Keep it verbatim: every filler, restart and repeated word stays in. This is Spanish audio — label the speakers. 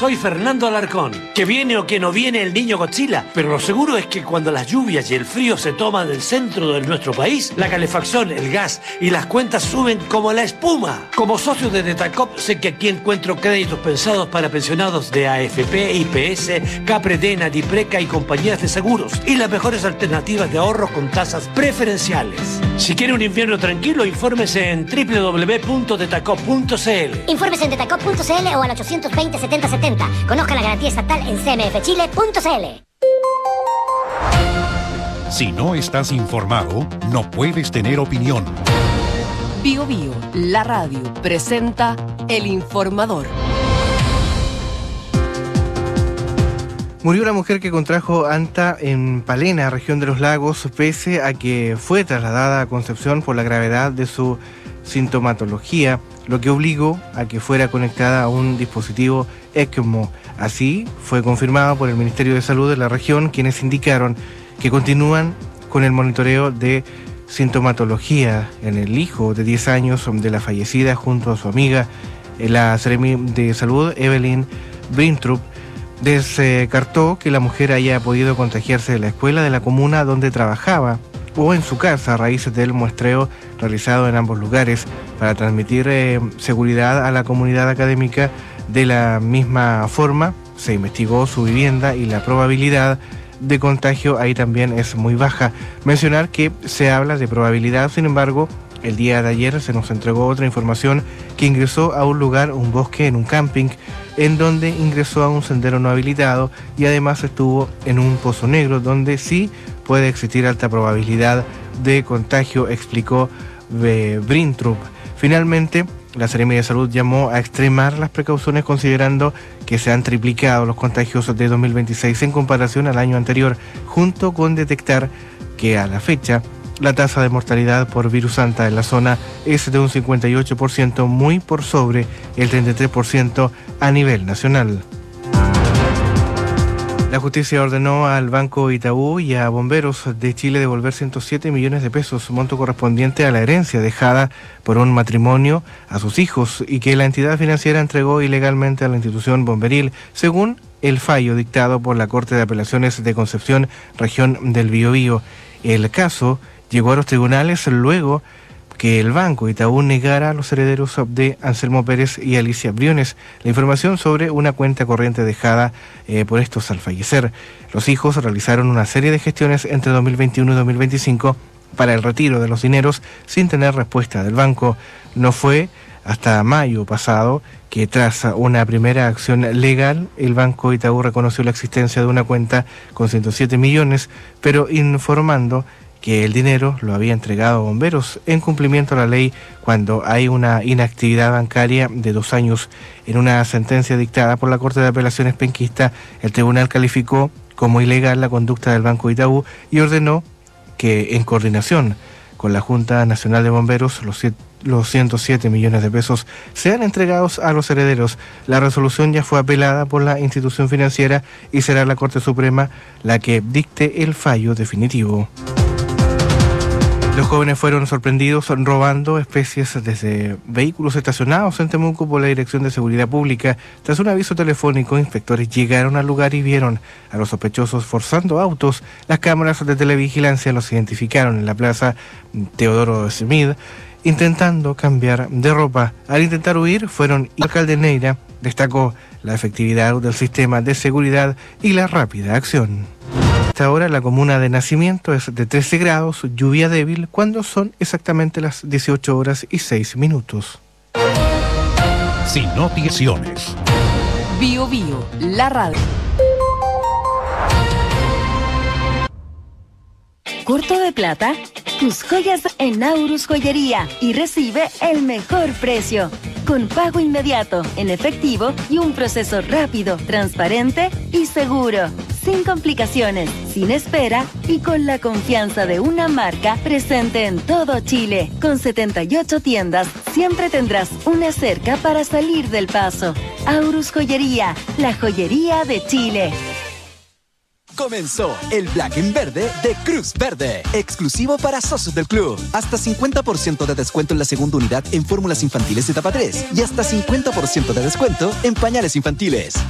Speaker 1: soy Fernando Alarcón. Que viene o que no viene el niño Godzilla, pero lo seguro es que cuando las lluvias y el frío se toman del centro de nuestro país, la calefacción, el gas y las cuentas suben como la espuma. Como socio de Detacop sé que aquí encuentro créditos pensados para pensionados de A F P, I P S, Capredena, Dipreca y compañías de seguros y las mejores alternativas de ahorro con tasas preferenciales. Si quiere un invierno tranquilo, infórmese en doble u doble u doble u punto detacop punto c l.
Speaker 2: Infórmese en detacop punto c l o al ochocientos veinte, setenta setenta. Conozca la garantía estatal en c m f chile punto c l.
Speaker 3: Si no estás informado, no puedes tener opinión.
Speaker 4: Bio Bio, la radio, presenta El Informador.
Speaker 5: Murió una mujer que contrajo anta en Palena, región de los Lagos, pese a que fue trasladada a Concepción por la gravedad de su sintomatología, lo que obligó a que fuera conectada a un dispositivo ECMO. Así fue confirmado por el Ministerio de Salud de la región, quienes indicaron que continúan con el monitoreo de sintomatología en el hijo de diez años de la fallecida junto a su amiga, la Seremi de Salud, Evelyn Brintrup, descartó que la mujer haya podido contagiarse de la escuela de la comuna donde trabajaba o en su casa a raíz del muestreo realizado en ambos lugares para transmitir eh, seguridad a la comunidad académica. De la misma forma, se investigó su vivienda y la probabilidad de contagio ahí también es muy baja. Mencionar que se habla de probabilidad, sin embargo, el día de ayer se nos entregó otra información que ingresó a un lugar, un bosque en un camping, en donde ingresó a un sendero no habilitado y además estuvo en un pozo negro donde sí puede existir alta probabilidad de contagio, explicó Brintrup. Finalmente, la Seremi de Salud llamó a extremar las precauciones considerando que se han triplicado los contagios de dos mil veintiséis en comparación al año anterior, junto con detectar que a la fecha la tasa de mortalidad por virus anta en la zona es de un cincuenta y ocho por ciento, muy por sobre el treinta y tres por ciento a nivel nacional. La justicia ordenó al Banco Itaú y a Bomberos de Chile devolver ciento siete millones de pesos, monto correspondiente a la herencia dejada por un matrimonio a sus hijos y que la entidad financiera entregó ilegalmente a la institución bomberil, según el fallo dictado por la Corte de Apelaciones de Concepción, región del Biobío. El caso llegó a los tribunales luego que el Banco Itaú negara a los herederos de Anselmo Pérez y Alicia Briones la información sobre una cuenta corriente dejada eh, por estos al fallecer. Los hijos realizaron una serie de gestiones entre dos mil veintiuno y dos mil veinticinco para el retiro de los dineros sin tener respuesta del banco. No fue hasta mayo pasado que tras una primera acción legal el Banco Itaú reconoció la existencia de una cuenta con ciento siete millones, pero informando que el dinero lo había entregado a bomberos en cumplimiento a la ley cuando hay una inactividad bancaria de dos años. En una sentencia dictada por la Corte de Apelaciones penquista, el tribunal calificó como ilegal la conducta del Banco Itaú y ordenó que, en coordinación con la Junta Nacional de Bomberos, los, los ciento siete millones de pesos sean entregados a los herederos. La resolución ya fue apelada por la institución financiera y será la Corte Suprema la que dicte el fallo definitivo. Los jóvenes fueron sorprendidos robando especies desde vehículos estacionados en Temuco por la Dirección de Seguridad Pública. Tras un aviso telefónico, inspectores llegaron al lugar y vieron a los sospechosos forzando autos. Las cámaras de televigilancia los identificaron en la plaza Teodoro Smith, intentando cambiar de ropa. Al intentar huir, fueron y el alcalde Neira destacó la efectividad del sistema de seguridad y la rápida acción. Hasta ahora la comuna de nacimiento es de trece grados, lluvia débil, cuando son exactamente las dieciocho horas y seis minutos.
Speaker 3: Sin noticiones.
Speaker 4: Bio Bio, la radio.
Speaker 6: ¿Corto de plata? Tus joyas en Aurus Joyería y recibe el mejor precio. Con pago inmediato, en efectivo y un proceso rápido, transparente y seguro. Sin complicaciones, sin espera y con la confianza de una marca presente en todo Chile. Con setenta y ocho tiendas, siempre tendrás una cerca para salir del paso. Aurus Joyería, la joyería de Chile.
Speaker 7: Comenzó el Black en Verde de Cruz Verde, exclusivo para socios del club. Hasta cincuenta por ciento de descuento en la segunda unidad en fórmulas infantiles de etapa tres y hasta cincuenta por ciento de descuento en pañales infantiles.